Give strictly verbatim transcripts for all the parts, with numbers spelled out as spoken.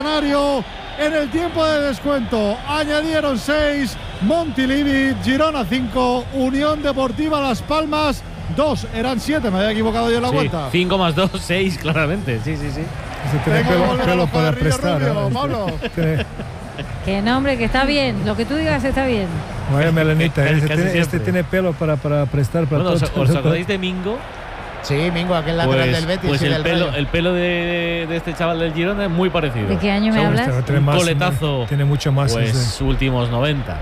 En el tiempo de descuento añadieron seis, Montilivi, Girona cinco, Unión Deportiva Las Palmas dos, eran siete, me había equivocado yo en la sí, cuenta. cinco más dos, seis, claramente. Sí, sí, sí. Si tiene pelo, pelo para prestar. Rubio, ¿eh? Pablo. Que no, hombre, que está bien. Lo que tú digas está bien. Vaya melanita, este, Casi tiene, este tiene pelo para, para prestar. Para Bueno, todo, ¿os, ¿os acordáis de Mingo? Sí, Mingo, aquel lateral Pues, del Betis pues y el, del pelo, Rayo. el pelo de, de este chaval del Girona es muy parecido. ¿De qué año me hablas? Tiene Un más, coletazo. Tiene mucho más. Pues ese. últimos noventa.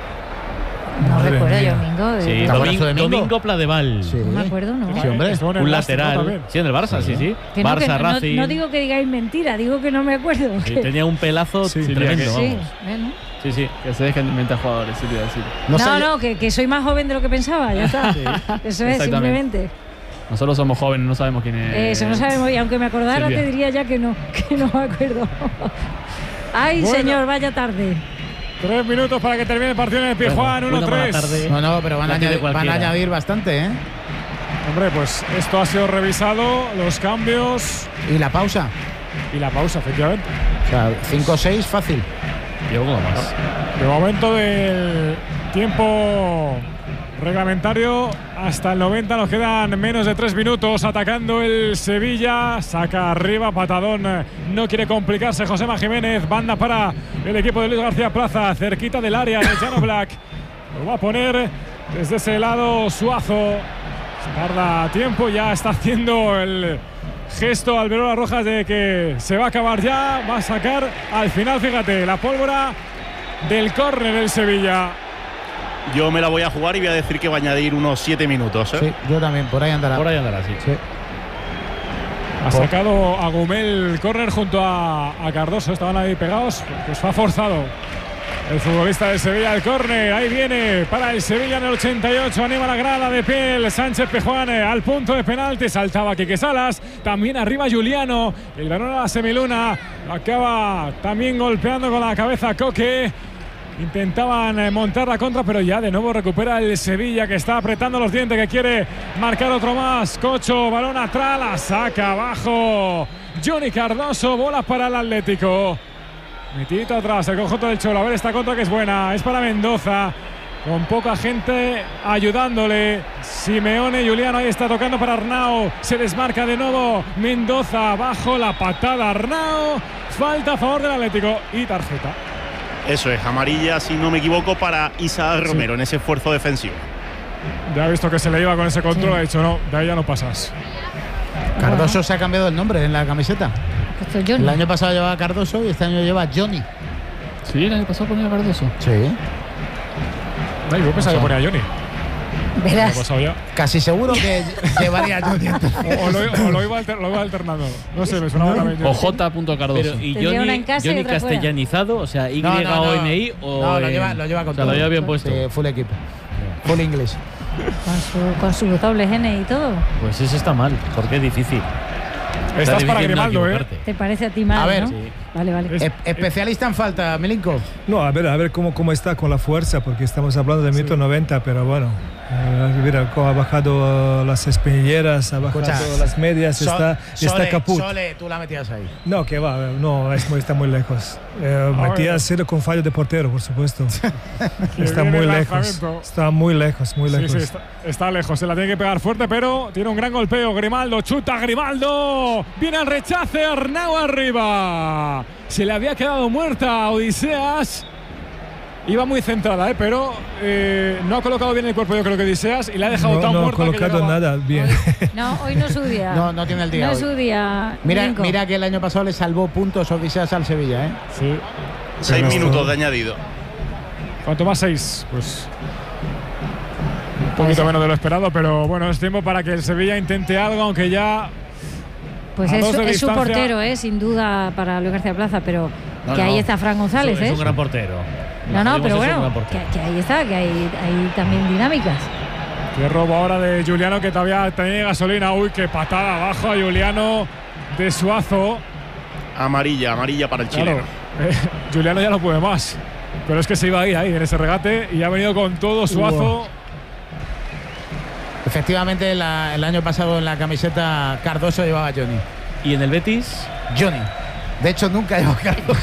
No Madre recuerdo mía. yo, Mingo. De, Sí, de- Domingo, de Mingo? Domingo Pladeval. Sí. No me acuerdo, ¿no? Sí, hombre. Estuvo en el Un Barça, ¿no? lateral. También. Sí, en el Barça, sí, sí. Que no, Barça, que no, no, Racing. no digo que digáis mentira, digo que no me acuerdo. Sí, que- tenía un pelazo Sí, tremendo, sí, vamos. bueno. Sí, sí. Que se dejen de inventar jugadores, sí, te iba a decir. No, sé- no, que, que soy más joven de lo que pensaba, ya está. Eso es, exactamente. simplemente. Nosotros somos jóvenes, no sabemos quién es. Eso no sabemos, y aunque me acordara Silvia. te diría ya que no, que no me acuerdo. Ay, Bueno. señor, vaya tarde. Tres minutos para que termine el partido en el Pizjuán, Bueno, uno buena tres. tarde. No, no, pero van a, La tiene añadir, van a cualquiera. añadir bastante, ¿eh? Hombre, pues esto ha sido revisado, los cambios Y la pausa. y la pausa, efectivamente. O sea, cinco seis fácil. Yo como más. De momento del tiempo reglamentario hasta el noventa nos quedan menos de tres minutos atacando el Sevilla, saca arriba, patadón, no quiere complicarse Josema Jiménez, banda para el equipo de Luis García Plaza, cerquita del área de Llano Black, lo va a poner desde ese lado Suazo, tarda tiempo, ya está haciendo el gesto Alberola Rojas de que se va a acabar ya, va a sacar al final, fíjate, la pólvora del córner del Sevilla. Yo me la voy a jugar y voy a decir que va a añadir unos siete minutos. ¿eh? Sí, yo también, por ahí andará. Por ahí andará, sí. Sí. Ha sacado a Gumel córner junto a, a Cardoso, estaban ahí pegados, pues fue forzado el futbolista de Sevilla el córner, ahí viene para el Sevilla en el ochenta y ocho, anima la grada de piel, Sánchez Pejuán al punto de penalti, saltaba Quique Salas, también arriba Juliano, el balón a la semiluna, acaba también golpeando con la cabeza Coque. Intentaban eh, montar la contra, pero ya de nuevo recupera el Sevilla, que está apretando los dientes, que quiere marcar otro más. Cocho, balón atrás, la saca abajo Johnny Cardoso, bola para el Atlético. Metidito atrás el conjunto del Cholo. A ver esta contra que es buena, es para Mendoza, con poca gente ayudándole. Simeone, Juliano ahí está tocando para Arnau, se desmarca de nuevo Mendoza, abajo la patada Arnau, falta a favor del Atlético y tarjeta. Eso es, amarilla, si no me equivoco, para Isaac Romero en ese esfuerzo defensivo. Ya ha visto que se le iba con ese control, ha dicho no, de ahí ya no pasas. Cardoso se ha cambiado el nombre en la camiseta. Esto es Johnny. El año pasado llevaba Cardoso y este año lleva Johnny. Sí, el año pasado ponía Cardoso. Sí. Ay, yo pensaba que ponía Johnny. ¿Qué ha Verás. pasado ya? Casi seguro que llevaría Johnny. O, o lo, o lo iba alter, lo iba alternando. No sé, me sonaba también. O J. Cardoso. Pero, ¿y Tendría una Johnny, en casa y Johnny otra fuera. castellanizado? O sea, Y No, no, O no. N I o. No, lo en- lleva, lo lleva con o sea, todo. lo lleva bien puesto. Sí, full equipo. Full inglés. Con su, con su doble N y todo. Pues eso está mal, porque es difícil. Estás Está para difícil no Grimaldo, ¿eh? equivocarte. ¿Te parece a ti mal, A ver, no? sí. Vale, vale. Es- E- especialista en falta, Milinko. No, a ver, a ver cómo, cómo está con la fuerza, porque estamos hablando de minuto noventa, pero bueno, eh, mira cómo ha bajado uh, las espinilleras, ha bajado Escucha, las medias, Sol- está, está Sole, caput. Sole, tú la metías ahí. No, que va, no, es muy, está muy lejos. Eh, Matías Ciro con fallo de portero, por supuesto. Está viene muy el lejos. lanzamiento. Está muy lejos, muy Sí, lejos. sí, está, está lejos, se la tiene que pegar fuerte, pero tiene un gran golpeo. Grimaldo, chuta Grimaldo, viene el rechace, Arnau arriba. Se le había quedado muerta a Odiseas. Iba muy centrada, ¿eh? pero eh, no ha colocado bien el cuerpo, yo creo que Odiseas, y la ha dejado No, tan no ha muerta que colocado llegaba- nada bien. No, hoy no es su día. No, no tiene el día No es hoy. su día. Mira, Milenko. mira que el año pasado le salvó puntos Odiseas al Sevilla, ¿eh? Sí. Seis Pero- minutos de añadido. ¿Cuánto más? Seis. Pues un poquito menos de lo esperado, pero bueno, es tiempo para que el Sevilla intente algo, aunque ya Pues a es, dos de es su distancia. portero, ¿eh? Sin duda, para Luis García Plaza, pero No, que no. ahí está Fran González, Es ¿eh? un gran portero. No, no, Jodimos, pero es un bueno, gran que, portero. que ahí está, que hay, hay también dinámicas. qué robo ahora de Juliano, que todavía tenía gasolina. Uy, qué patada abajo a Juliano de Suazo. Amarilla, amarilla para el Claro, chileno. eh, Juliano ya no puede más, pero es que se iba a ir ahí en ese regate y ha venido con todo Suazo. Efectivamente, la- el año pasado en la camiseta Cardoso llevaba Johnny. ¿Y en el Betis? Johnny. De hecho, nunca he marcado.